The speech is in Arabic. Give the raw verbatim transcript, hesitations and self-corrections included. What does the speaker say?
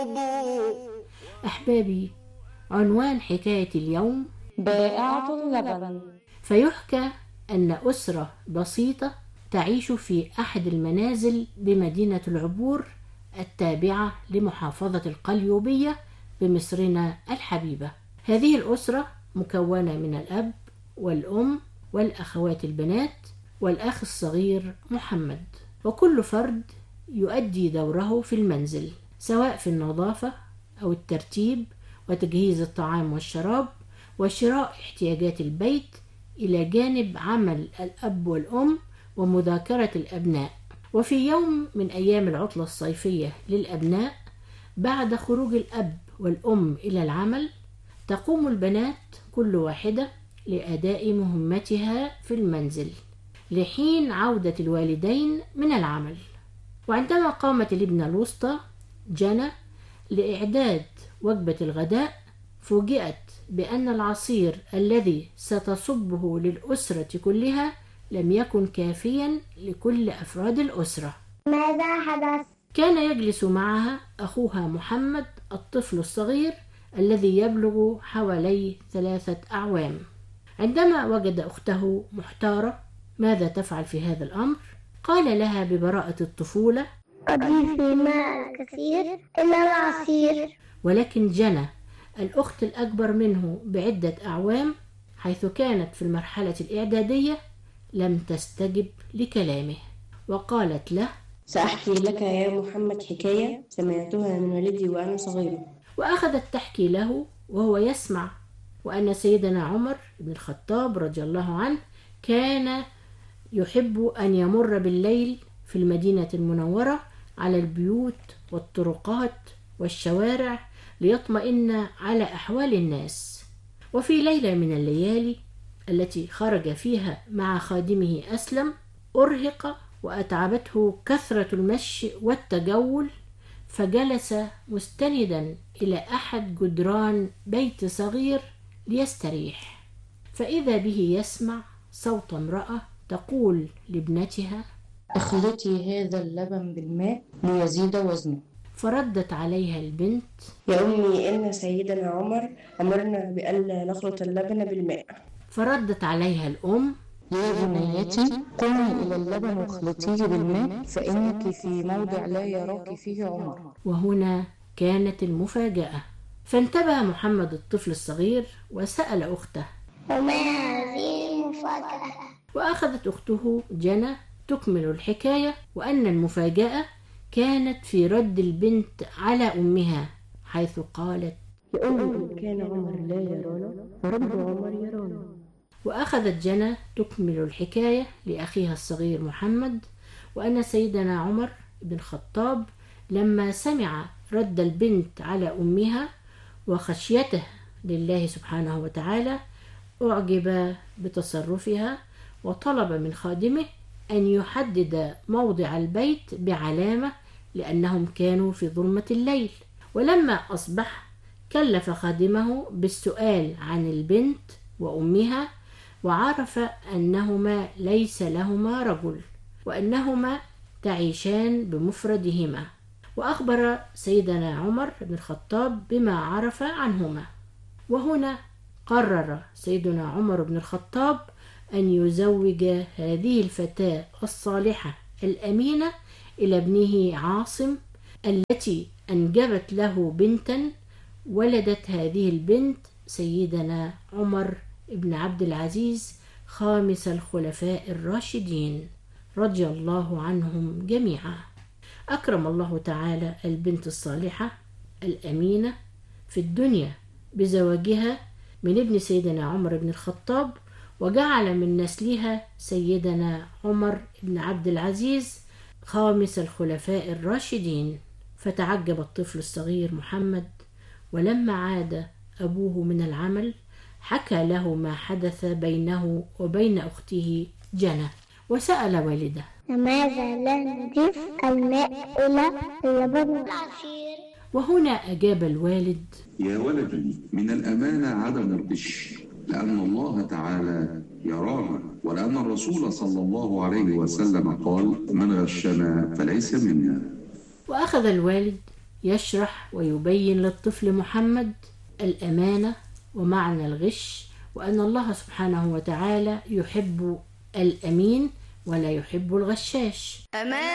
أحبابي، عنوان حكاية اليوم بائعة اللبن. فيحكى أن أسرة بسيطة تعيش في أحد المنازل بمدينة العبور التابعة لمحافظة القليوبية بمصرنا الحبيبة. هذه الأسرة مكونة من الأب والأم والأخوات البنات والأخ الصغير محمد، وكل فرد يؤدي دوره في المنزل، سواء في النظافة أو الترتيب وتجهيز الطعام والشراب وشراء احتياجات البيت، إلى جانب عمل الأب والأم ومذاكرة الأبناء. وفي يوم من أيام العطلة الصيفية للأبناء، بعد خروج الأب والأم إلى العمل، تقوم البنات كل واحدة لأداء مهمتها في المنزل لحين عودة الوالدين من العمل. وعندما قامت الابنة الوسطى جنى لإعداد وجبة الغداء، فوجئت بأن العصير الذي ستصبه للأسرة كلها لم يكن كافيا لكل أفراد الأسرة. ماذا حدث؟ كان يجلس معها أخوها محمد الطفل الصغير الذي يبلغ حوالي ثلاثة أعوام. عندما وجد أخته محتارة ماذا تفعل في هذا الأمر، قال لها ببراءة الطفولة: أضيفي ماء الكثير إلى العصير. ولكن جنى الأخت الأكبر منه بعدة أعوام، حيث كانت في المرحلة الإعدادية، لم تستجب لكلامه، وقالت له: سأحكي لك يا محمد حكاية سمعتها من والدي وأنا صغير. وأخذت تحكي له وهو يسمع، وأن سيدنا عمر بن الخطاب رضي الله عنه كان يحب أن يمر بالليل في المدينة المنورة على البيوت والطرقات والشوارع ليطمئن على أحوال الناس. وفي ليلة من الليالي التي خرج فيها مع خادمه أسلم، أرهق وأتعبته كثرة المشي والتجول، فجلس مستندا إلى أحد جدران بيت صغير ليستريح، فإذا به يسمع صوت امرأة تقول لابنتها: أخلطي هذا اللبن بالماء ليزيد وزنه. فردت عليها البنت: يا أمي، إن سيدنا عمر أمرنا بألا نخلط اللبن بالماء. فردت عليها الأم: يا بنيتي، قومي إلى اللبن واخلطيه بالماء، فإنك في موضع لا يراك فيه عمر. وهنا كانت المفاجأة، فانتبه محمد الطفل الصغير وسأل أخته: وما هذه المفاجأة؟ وأخذت أخته جنى تكمل الحكاية، وأن المفاجأة كانت في رد البنت على أمها، حيث قالت: يا أمي، إن كان عمر لا يرانا فرب عمر يرانا. وأخذت جنى تكمل الحكاية لأخيها الصغير محمد، وأن سيدنا عمر بن الخطاب لما سمع رد البنت على أمها وخشيته لله سبحانه وتعالى، أعجب بتصرفها، وطلب من خادمه أن يحدد موضع البيت بعلامة، لأنهم كانوا في ظلمة الليل. ولما أصبح كلف خادمه بالسؤال عن البنت وأمها، وعرف أنهما ليس لهما رجل، وأنهما تعيشان بمفردهما، وأخبر سيدنا عمر بن الخطاب بما عرف عنهما. وهنا قرر سيدنا عمر بن الخطاب أن يزوج هذه الفتاة الصالحة الأمينة إلى ابنه عاصم، التي أنجبت له بنتا، ولدت هذه البنت سيدنا عمر بن عبد العزيز خامس الخلفاء الراشدين رضي الله عنهم جميعا. أكرم الله تعالى البنت الصالحة الأمينة في الدنيا بزواجها من ابن سيدنا عمر بن الخطاب، وجعل من نسلها سيدنا عمر بن عبد العزيز خامس الخلفاء الراشدين. فتعجب الطفل الصغير محمد، ولما عاد أبوه من العمل حكى له ما حدث بينه وبين أخته جنى، وسأل والده: لماذا لا نضيف الماء إلى اللبن والعصير؟ وهنا أجاب الوالد: يا ولدي، من الأمانة عدم الغش، لأن الله تعالى يرانا، ولأن الرسول صلى الله عليه وسلم قال: من غشنا فليس منا. وأخذ الوالد يشرح ويبين للطفل محمد الأمانة ومعنى الغش، وأن الله سبحانه وتعالى يحب الأمين ولا يحب الغشاش.